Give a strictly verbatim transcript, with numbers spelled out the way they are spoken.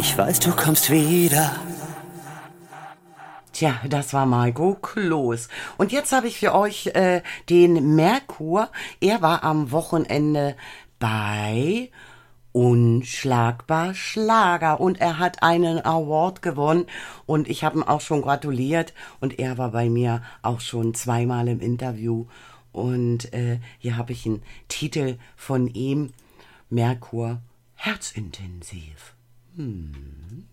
Ich weiß, du kommst wieder. Tja, das war Margot Kloß. Und jetzt habe ich für euch äh, den Merkur. Er war am Wochenende bei Unschlagbar Schlager und er hat einen Award gewonnen und ich habe ihm auch schon gratuliert und er war bei mir auch schon zweimal im Interview und äh, hier habe ich einen Titel von ihm, Merkur, herzintensiv. Hm.